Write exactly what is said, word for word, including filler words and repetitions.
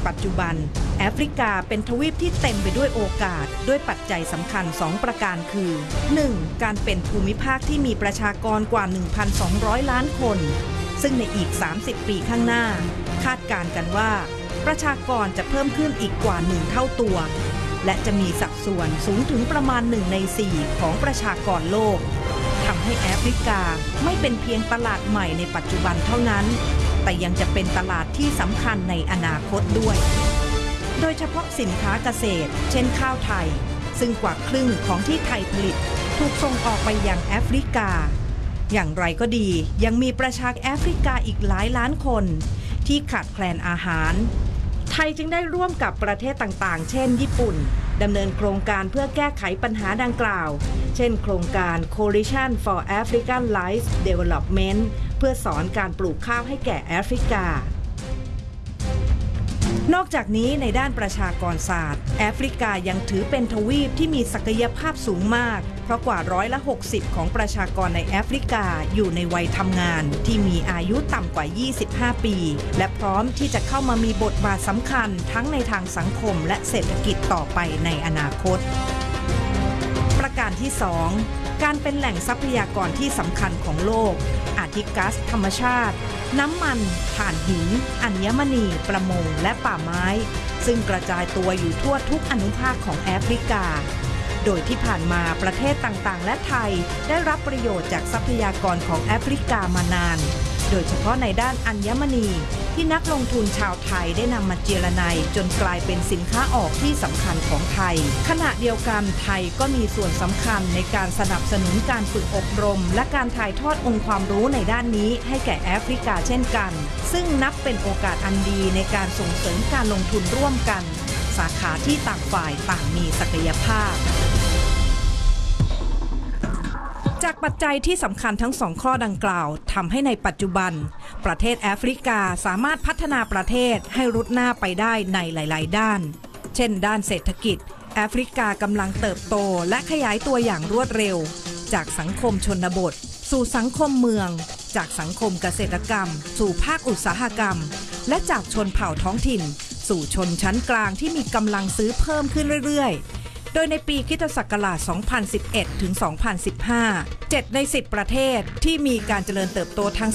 ปัจจุบันแอฟริกาเป็นทวีปที่เต็มไปด้วยโอกาสด้วยปัจจัยสำคัญสองประการคือ หนึ่ง. การเป็นภูมิภาคที่มีประชากรกว่า หนึ่งพันสองร้อย ล้านคนซึ่งในอีกสามสิบปีข้างหน้าคาดการณ์กันว่าประชากรจะเพิ่มขึ้นอีกกว่าหนึ่งเท่าตัวและจะมีสัดส่วนสูงถึงประมาณหนึ่งในสี่ของประชากรโลกทำให้แอฟริกาไม่เป็นเพียงตลาดใหม่ในปัจจุบันเท่านั้นแต่ยังจะเป็นตลาดที่สำคัญในอนาคตด้วยโดยเฉพาะสินค้าเกษตรเช่นข้าวไทยซึ่งกว่าครึ่งของที่ไทยผลิตถูกส่งออกไปยังแอฟริกาอย่างไรก็ดียังมีประชากรแอฟริกาอีกหลายล้านคนที่ขาดแคลนอาหารไทยจึงได้ร่วมกับประเทศต่างๆเช่นญี่ปุ่นดำเนินโครงการเพื่อแก้ไขปัญหาดังกล่าวเช่นโครงการ Coalition for African Rice Development เพื่อสอนการปลูกข้าวให้แก่แอฟริกานอกจากนี้ในด้านประชากรศาสตร์แอฟริกายังถือเป็นทวีปที่มีศักยภาพสูงมากเพราะกว่าร้อยละหกสิบของประชากรในแอฟริกาอยู่ในวัยทำงานที่มีอายุต่ำกว่ายี่สิบห้าปีและพร้อมที่จะเข้ามามีบทบาทสำคัญทั้งในทางสังคมและเศรษฐกิจต่อไปในอนาคตประการที่สองการเป็นแหล่งทรัพยากรที่สำคัญของโลกอาทิก๊าซธรรมชาติน้ำมันถ่านหินอัญมณีประมงและป่าไม้ซึ่งกระจายตัวอยู่ทั่วทุกอนุภาคของแอฟริกาโดยที่ผ่านมาประเทศต่างๆและไทยได้รับประโยชน์จากทรัพยากรของแอฟริกามานานโดยเฉพาะในด้านอัญมณีที่นักลงทุนชาวไทยได้นำมาเจรไนจนกลายเป็นสินค้าออกที่สำคัญของไทยขณะเดียวกันไทยก็มีส่วนสำคัญในการสนับสนุนการฝึกอบรมและการถ่ายทอดองค์ความรู้ในด้านนี้ให้แก่แอฟริกาเช่นกันซึ่งนับเป็นโอกาสอันดีในการส่งเสริมการลงทุนร่วมกันสาขาที่ต่างฝ่ายต่างมีศักยภาพจากปัจจัยที่สำคัญทั้งสองข้อดังกล่าวทำให้ในปัจจุบันประเทศแอฟริกาสามารถพัฒนาประเทศให้รุดหน้าไปได้ในหลายๆด้านเช่นด้านเศรษฐกิจแอฟริกากำลังเติบโตและขยายตัวอย่างรวดเร็วจากสังคมชนบทสู่สังคมเมืองจากสังคมเกษตรกรรมสู่ภาคอุตสาหกรรมและจากชนเผ่าท้องถิ่นสู่ชนชั้นกลางที่มีกำลังซื้อเพิ่มขึ้นเรื่อยๆโดยในปีคริสตศักราช สองพันสิบเอ็ด ถึง สองพันสิบห้า เจ็ดในสิบประเทศที่มีการเจริญเติบโตทาง